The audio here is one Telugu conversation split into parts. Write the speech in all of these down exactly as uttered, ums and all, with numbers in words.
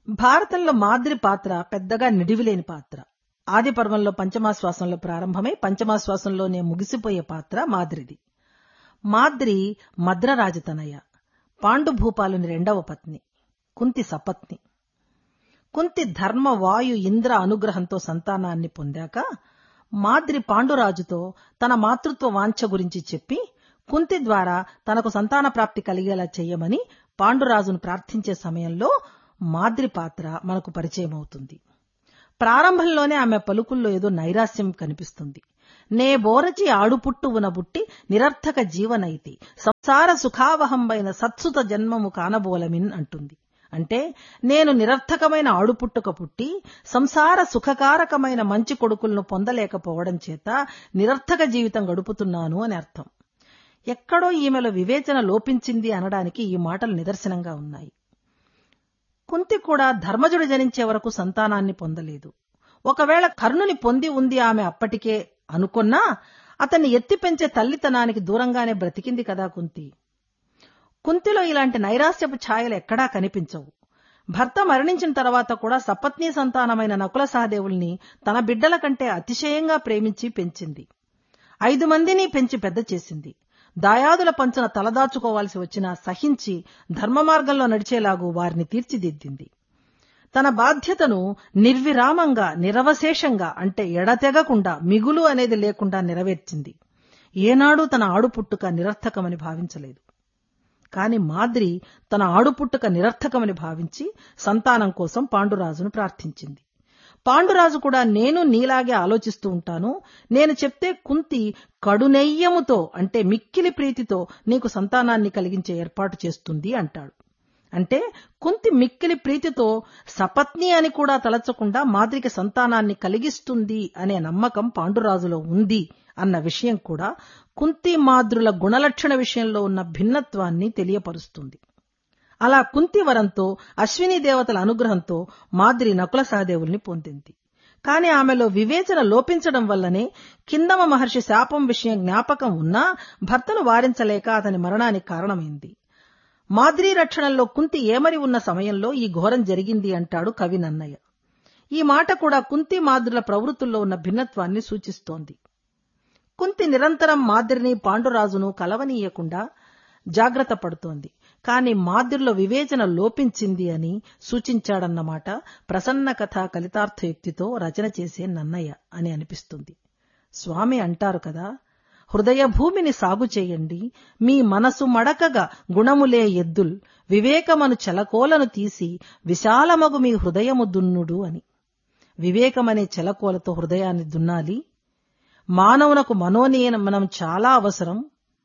భారతంలో మాద్రి పాత్ర పెద్దగా నిడివిలేని పాత్ర. ఆది పర్వంలో పంచమాశ్వాసంలో ప్రారంభమై పంచమాశ్వాసంలోనే ముగిసిపోయే పాత్ర మాద్రిది. మాద్రి మద్రరాజతనయ, పాండుభూపాలుని రెండవ పత్ని, కుంతి సపత్ని. కుంతి ధర్మ వాయు ఇంద్ర అనుగ్రహంతో సంతానాన్ని పొందాక మాద్రి పాండురాజుతో తన మాతృత్వ వాంఛ గురించి చెప్పి కుంతి ద్వారా తనకు సంతాన ప్రాప్తి కలిగేలా చెయ్యమని పాండురాజును ప్రార్థించే సమయంలో మాద్రి పాత్ర మనకు పరిచయం అవుతుంది. ప్రారంభంలోనే ఆమె పలుకుల్లో ఏదో నైరాస్యం కనిపిస్తుంది. నే బోరచి ఆడుపుట్టు ఉనబుట్టి నిరర్థక జీవనైతి సంసార సుఖావహంబైన సత్సుత జన్మము కానబోలమిన్ అంటుంది. అంటే నేను నిరర్థకమైన ఆడుపుట్టుక పుట్టి సంసార సుఖకారకమైన మంచి కొడుకులను పొందలేకపోవడం చేత నిరర్థక జీవితం గడుపుతున్నాను అని అర్థం. ఎక్కడో ఈమెలో వివేచన లోపించింది అనడానికి ఈ మాటలు నిదర్శనంగా ఉన్నాయి. కుంతి కూడా ధర్మజుడు జనించే వరకు సంతానాన్ని పొందలేదు. ఒకవేళ కర్ణుని పొంది ఉంది ఆమె అప్పటికే అనుకున్నా అతన్ని ఎత్తి పెంచే తల్లితనానికి దూరంగానే బ్రతికింది కదా కుంతి. కుంతిలో ఇలాంటి నైరాస్యపు ఛాయలు ఎక్కడా కనిపించవు. భర్త మరణించిన తర్వాత కూడా సపత్నీ సంతానమైన నకుల సహదేవుల్ని తన బిడ్డల కంటే అతిశయంగా ప్రేమించి పెంచింది. ఐదు మందిని పెంచి పెద్ద చేసింది. దాయాదుల పంచన తలదాచుకోవాల్సి వచ్చినా సహించి ధర్మ మార్గంలో నడిచేలాగూ వారిని తీర్చిదిద్దింది. తన బాధ్యతను నిర్విరామంగా నిరవశేషంగా అంటే ఎడతెగకుండా మిగులు అనేది లేకుండా నెరవేర్చింది. ఏనాడూ తన ఆడుపుట్టుక నిరర్థకమని భావించలేదు. కాని మాద్రి తన ఆడుపుట్టుక నిరర్థకమని భావించి సంతానం కోసం పాండురాజును ప్రార్థించింది. పాండురాజు కూడా నేను నీలాగే ఆలోచిస్తూ ఉంటాను, నేను చెప్తే కుంతి కడునెయ్యముతో అంటే మిక్కిలి ప్రీతితో నీకు సంతానాన్ని కలిగించే ఏర్పాటు చేస్తుంది అంటాడు. అంటే కుంతి మిక్కిలి ప్రీతితో సపత్ని అని కూడా తలచకుండా మాద్రికి సంతానాన్ని కలిగిస్తుంది అనే నమ్మకం పాండురాజులో ఉంది అన్న విషయం కూడా కుంతి మాద్రుల గుణలక్షణ విషయంలో ఉన్న భిన్నత్వాన్ని తెలియపరుస్తుంది. అలా కుంతి వరంతో అశ్విని దేవతల అనుగ్రహంతో మాద్రి నకుల సహదేవుల్ని పొందింది. కాని ఆమెలో వివేచన లోపించడం వల్లనే కిందమ మహర్షి శాపం విషయం జ్ఞాపకం ఉన్నా భర్తను వారించలేక అతని మరణానికి కారణమైంది. మాద్రి రక్షణలో కుంతి ఏమరి ఉన్న సమయంలో ఈ ఘోరం జరిగింది అంటాడు కవి నన్నయ్య. ఈ మాట కూడా కుంతి మాద్రుల ప్రవృత్తుల్లో ఉన్న భిన్నత్వాన్ని సూచిస్తోంది. కుంతి నిరంతరం మాద్రిని పాండురాజును కలవనీయకుండా జాగ్రత్త పడుతోంది. కాని మాద్రిలో వివేచన లోపించింది అని సూచించాడన్నమాట ప్రసన్న కథ కలితార్థయుక్తితో రచన చేసే నన్నయ్య అని అనిపిస్తుంది. స్వామి అంటారు కదా, హృదయ భూమిని సాగు చేయండి, మీ మనసు మడకగా గుణములే ఎద్దుల్, వివేకమను చెలకోలను తీసి విశాలమగు మీ హృదయము దున్నుడు అని. వివేకమనే చెలకోలతో హృదయాన్ని దున్నాలి. మానవునకు మనోనియమనం చాలా అవసరం.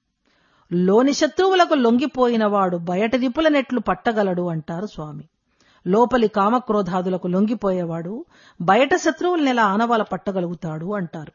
లోని శత్రువులకు లొంగిపోయినవాడు బయట రిపులనెట్లు పట్టగలడు అంటారు స్వామి. లోపలి కామక్రోధాదులకు లొంగిపోయేవాడు బయట శత్రువులనెలా ఆనవాల పట్టగలుగుతాడు అంటారు.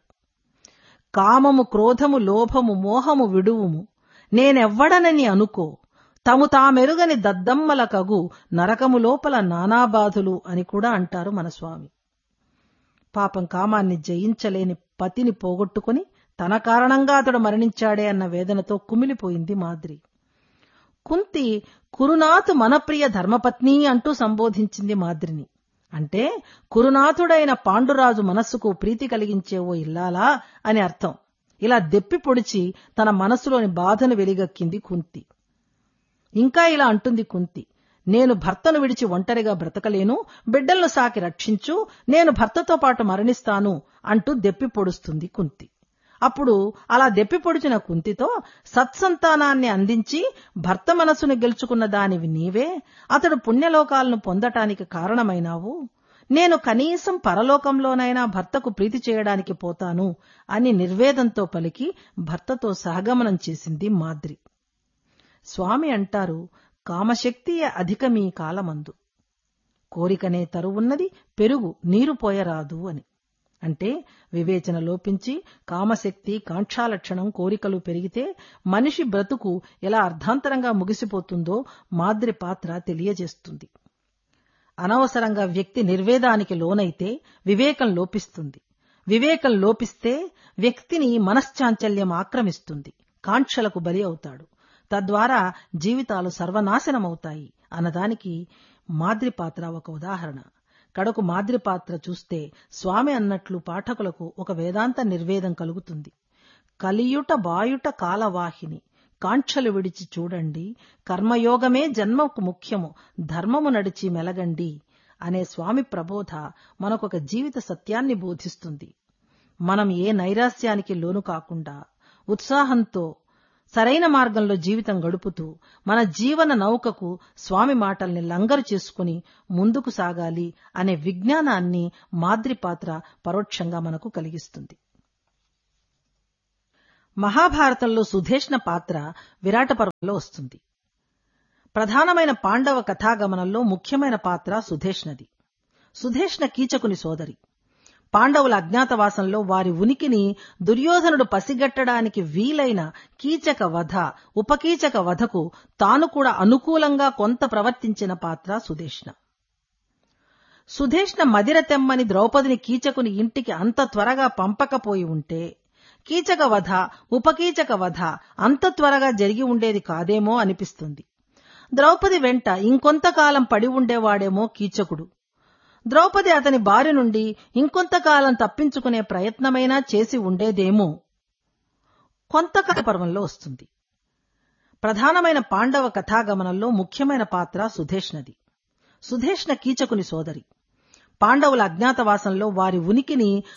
కామము క్రోధము లోభము మోహము విడువుము, నేనెవ్వడనని అనుకో, తము తామెరుగని దద్దమ్మల కగు నరకము లోపల నానాబాధులు అని కూడా అంటారు మన స్వామి. పాపం కామాన్ని జయించలేని పతిని పోగొట్టుకుని తన కారణంగా అతడు మరణించాడే అన్న వేదనతో కుమిలిపోయింది మాద్రి. కుంతి కురునాథు మనప్రియ ధర్మపత్ని అంటూ సంబోధించింది మాద్రిని. అంటే కురునాథుడైన పాండురాజు మనస్సుకు ప్రీతి కలిగించే ఓ ఇల్లాలా అని అర్థం. ఇలా దెప్పి పొడిచి తన మనస్సులోని బాధను వెలిగక్కింది కుంతి. ఇంకా ఇలా అంటుంది కుంతి, నేను భర్తను విడిచి ఒంటరిగా బ్రతకలేను, బిడ్డలను సాకి రక్షించు, నేను భర్తతో పాటు మరణిస్తాను అంటూ దెప్పి పొడుస్తుంది కుంతి. అప్పుడు అలా దెప్పి పొడిచిన కుంతితో, సత్సంతానాన్ని అందించి భర్త మనసును గెలుచుకున్న దానివి నీవే, అతడు పుణ్యలోకాలను పొందటానికి కారణమైనావు, నేను కనీసం పరలోకంలోనైనా భర్తకు ప్రీతి చేయడానికి పోతాను అని నిర్వేదంతో పలికి భర్తతో సహగమనం చేసింది మాద్రి. స్వామి అంటారు, కామశక్తియే అధికమీ కాలమందు, కోరికనే తరువున్నది పెరుగు నీరు పోయరాదు అని. అంటే వివేచన లోపించి కామశక్తి కాంక్షాలక్షణం కోరికలు పెరిగితే మనిషి బ్రతుకు ఎలా అర్ధాంతరంగా ముగిసిపోతుందో మాద్రి పాత్ర తెలియజేస్తుంది. అనవసరంగా వ్యక్తి నిర్వేదానికి లోనైతే వివేకం లోపిస్తుంది. వివేకం లోపిస్తే వ్యక్తిని మనశ్చాంచల్యం ఆక్రమిస్తుంది, కాంక్షలకు బలి అవుతాడు. తద్వారా జీవితాలు సర్వనాశనమవుతాయి అన్నదానికి మాద్రి పాత్ర ఒక ఉదాహరణ. కడకు మాద్రి పాత్ర చూస్తే స్వామి అన్నట్లు పాఠకులకు ఒక వేదాంత నిర్వేదం కలుగుతుంది. కలియుట బాయుట కాలవాహిని కాంక్షలు విడిచి చూడండి, కర్మయోగమే జన్మకు ముఖ్యము, ధర్మము నడిచి మెలగండి అనే స్వామి ప్రబోధ మనకొక జీవిత సత్యాన్ని బోధిస్తుంది. మనం ఏ నైరాస్యానికి లోను కాకుండా ఉత్సాహంతో సరైన మార్గంలో జీవితం గడుపుతూ మన జీవన నౌకకు స్వామి మాటల్ని లంగరు చేసుకుని ముందుకు సాగాలి అనే విజ్ఞానాన్ని మాద్రి పాత్ర పరోక్షంగా మనకు కలిగిస్తుంది. మహాభారతంలో సుధేష్ణ పాత్ర విరాట పర్వంలో వస్తుంది. ప్రధానమైన పాండవ కథాగమనంలో ముఖ్యమైన పాత్ర సుధేష్ణది. సుధేష్ణ కీచకుని సోదరి. పాండవుల అజ్ఞాతవాసంలో వారి ఉనికిని దుర్యోధనుడు పసిగట్టడానికి వీలైన కీచక వధ, ఉపకీచక వధకు తాను కూడా అనుకూలంగా కొంత ప్రవర్తించిన పాత్ర సుధేష్ణ. సుధేష్ణ మదిర తెమ్మని ద్రౌపదిని కీచకుని ఇంటికి అంత త్వరగా పంపకపోయి ఉంటే కీచక వధ, ఉపకీచక వధ అంత త్వరగా జరిగి ఉండేది కాదేమో అనిపిస్తుంది. ద్రౌపది వెంట ఇంకొంతకాలం పడి ఉండేవాడేమో కీచకుడు. ద్రౌపది అతని బారి నుండి ఇంకొంతకాలం తప్పించుకునే ప్రయత్నమైనా చేసి ఉండేదేమో. కొంతకాల పర్వంలో వస్తుంది. ప్రధానమైన పాండవ కథాగమనంలో ముఖ్యమైన పాత్ర సుధేష్ణది. సుధేష్ణ కీచకుని సోదరి. పాండవుల అజ్ఞాతవాసంలో వారి ఉనికిని